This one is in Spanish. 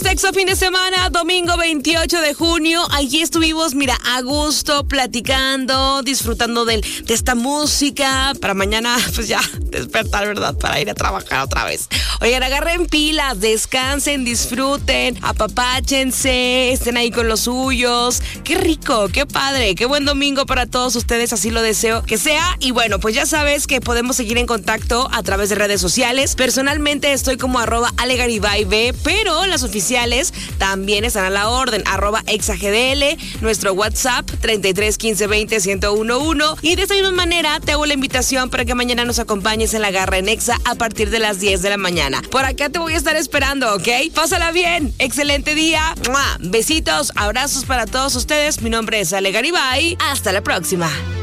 sexto fin de semana, domingo 28 de junio. Allí estuvimos, mira, a gusto, platicando, disfrutando de esta música. Para mañana, pues ya, despertar, ¿verdad? Para ir a trabajar otra vez. Oigan, agarren pilas, descansen, disfruten, apapáchense, estén ahí con los suyos. Qué rico, qué padre, qué buen domingo para todos ustedes, así lo deseo que sea. Y bueno, pues ya sabes que podemos seguir en contacto a través de redes sociales. Personalmente estoy como @alegaribay, pero las oficiales también están a la orden, @exagdl, nuestro WhatsApp 33 15 20 1011. Y de esta misma manera te hago la invitación para que mañana nos acompañes en la Garra en Exa a partir de las 10 de la mañana. Por acá te voy a estar esperando, ¿ok? Pásala bien, excelente día. ¡Mua! Besitos, abrazos para todos ustedes. Mi nombre es Ale Garibay. Hasta la próxima.